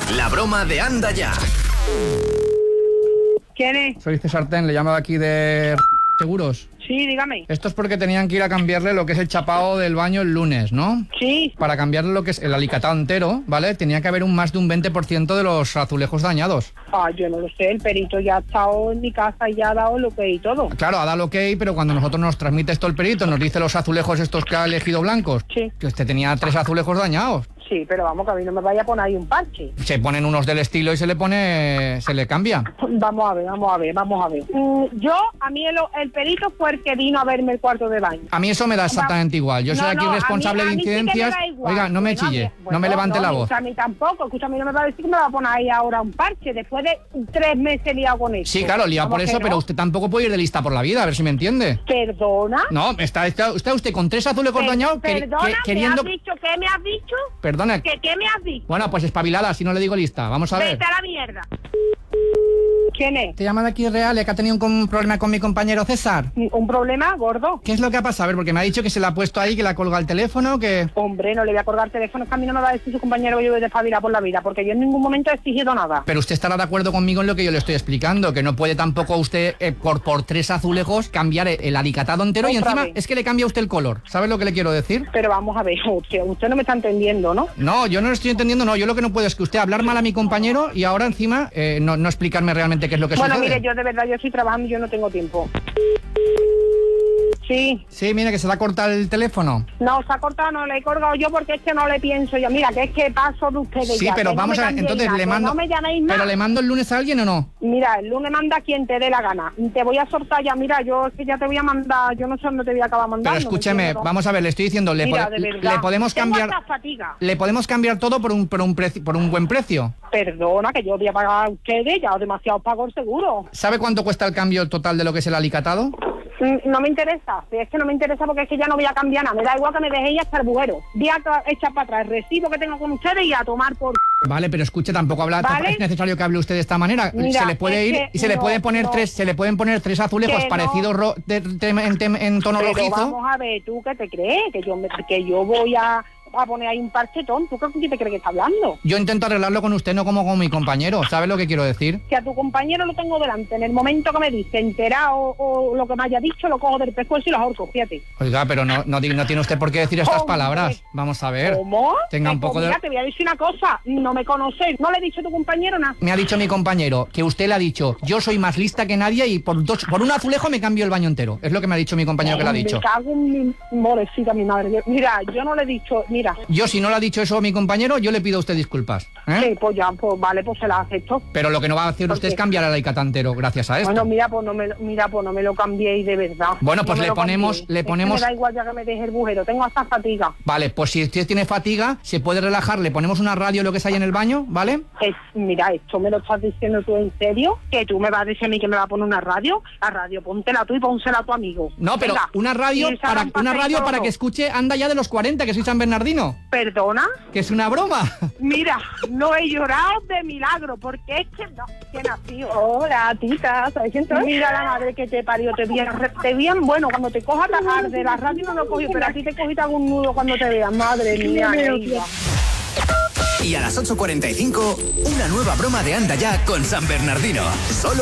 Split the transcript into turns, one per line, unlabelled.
La broma de Anda Ya.
¿Quién es?
Soy César Ten, le llamo de aquí de Seguros.
Sí, dígame.
Esto es porque tenían que ir a cambiarle lo que es el chapado del baño el lunes, ¿no?
Sí.
Para cambiarle lo que es el alicatado entero, ¿vale? Tenía que haber más de un 20% de los azulejos dañados.
Yo no lo sé, el perito ya ha estado en mi casa y ya ha dado lo que y todo.
Claro, ha dado el ok, pero cuando nosotros nos transmite esto el perito, nos dice los azulejos estos que ha elegido blancos,
Sí.
que usted tenía 3 azulejos dañados.
Sí, pero vamos, que a mí no me vaya a poner ahí un parche.
Se ponen unos del estilo y se le cambia.
Vamos a ver. A mí el perito fue el que vino a verme el cuarto de baño.
A mí eso me da exactamente igual. Yo soy aquí responsable de
a mí sí que me
incidencias.
da igual.
Oiga, no me chille, no me levante la voz.
A mí tampoco, escúchame, no me va a decir que me va a poner ahí ahora un parche después de 3 meses liado con eso.
Sí, claro, liado por
Vamos
eso,
que
pero
no.
usted tampoco puede ir de lista por la vida, a ver si me entiende.
¿Perdona?
No, está usted con 3 azulejos dañados
Perdona,
queriendo...
¿me has dicho? ¿Qué me has dicho?
Perdona.
¿Qué me has dicho?
Bueno, pues espabilada, si no le digo lista. Vamos a ver.
Vete a la mierda. ¿Quién es?
Te llama de aquí Real, que ha tenido un problema con mi compañero César.
¿Un problema, gordo?
¿Qué es lo que ha pasado? A ver, porque me ha dicho que se le ha puesto ahí, que le ha colgado el teléfono, que...
Hombre, no le voy a colgar teléfono, que a mí no me va a decir su compañero que yo voy de espabilar por la vida, porque yo en ningún momento he exigido nada.
Pero usted estará de acuerdo conmigo en lo que yo le estoy explicando, que no puede tampoco usted, por 3 azulejos, cambiar el alicatado entero y
Otra
encima
vez.
es que le cambia usted el color. ¿Sabes lo que le quiero decir?
Pero vamos a ver, usted no me está entendiendo, ¿no?
No, yo no lo estoy entendiendo, no. Yo lo que no puedo es que usted hablar mal a mi compañero y ahora encima no explicarme realmente qué es lo que
Bueno,
sucede.
mire, yo de verdad, yo estoy trabajando y yo no tengo tiempo. Sí.
Sí, mire, que se le ha cortado el teléfono.
No, se ha cortado, no le he colgado yo porque es que no le pienso yo. Mira, que es que paso de ustedes
Sí,
ya,
pero
que no
vamos
me
a ver,
cambiéis
entonces
nada,
le
que
mando...
no me llaméis más.
¿Pero le mando el lunes a alguien o no?
Mira, el lunes manda a quien te dé la gana. Te voy a soltar ya, mira, yo es que ya te voy a mandar, yo no sé dónde te voy a acabar mandando.
Pero escúcheme,
¿me entiendes?
vamos a ver, le estoy diciendo,
Mira, de verdad.
le podemos
Tengo
cambiar...
hasta fatiga.
Le podemos cambiar todo por un buen precio.
Perdona, que yo voy a pagar a ustedes, ya demasiado pago el seguro.
¿Sabe cuánto cuesta el cambio total de lo que es el alicatado?
No me interesa, es que no me interesa porque es que ya no voy a cambiar nada, me da igual que me dejéis hasta el bujero. Voy a echar para atrás el recibo que tengo con ustedes y a tomar por...
Vale, pero escuche, tampoco
¿Vale?
es necesario que hable usted de esta manera.
Mira,
se le puede
es
ir
que
y se le
no,
puede poner
no.
se le pueden poner 3 azulejos
Que
parecidos en tono
Pero
rojizo.
vamos a ver, ¿tú qué te crees? Que yo voy a poner ahí un parchetón. ¿Tú qué te crees que está hablando?
Yo intento arreglarlo con usted, no como con mi compañero. ¿Sabe lo que quiero decir?
Que a tu compañero lo tengo delante. En el momento que me dice enterado o lo que me haya dicho, lo cojo del pescuezo y lo ahorco, fíjate.
Oiga, pero no tiene usted por qué decir estas
Hombre.
palabras. Vamos a ver.
¿Cómo?
Tenga un poco de...
Mira, te voy a decir una cosa. No me conoces. No le he dicho a tu compañero nada.
Me ha dicho mi compañero que usted le ha dicho, yo soy más lista que nadie y por un azulejo me cambio el baño entero. Es lo que me ha dicho mi compañero que le ha dicho.
Me cago en mi morecita, mi madre. Mira, yo no le he dicho... Mira.
Yo, si no le ha dicho eso a mi compañero, yo le pido a usted disculpas. ¿eh?
Sí, pues ya, pues vale, pues se la acepto.
Pero lo que no va a hacer usted es cambiar el alicatado entero gracias a esto.
Bueno, mira, pues no me lo cambiéis de verdad.
Bueno, pues
No me
le
lo
ponemos...
cambiéis. Es que me da igual ya que me deje el bujero, tengo hasta fatiga.
Vale, pues si usted tiene fatiga, se puede relajar, le ponemos una radio, lo que sea ahí en el baño, ¿vale?
Mira, esto me lo estás diciendo tú en serio, que tú me vas a decir a mí que me va a poner una radio. La radio, póntela tú y pónsela a tu amigo.
No, pero
Venga.
una radio
Y esa
para que escuche Anda Ya de los 40, que soy San Bernardino.
¿Perdona?
Que es una broma.
Mira, no he llorado de milagro, porque es que no, que nací. Hola, tita, ¿sabes quién soy? Mira la madre que te parió, te vean, bueno, cuando te coja tarde, la radio no lo cogió, pero a ti te cogiste algún nudo cuando te vean, madre mía.
Y a las 8:45, una nueva broma de Anda Ya con San Bernardino. Solo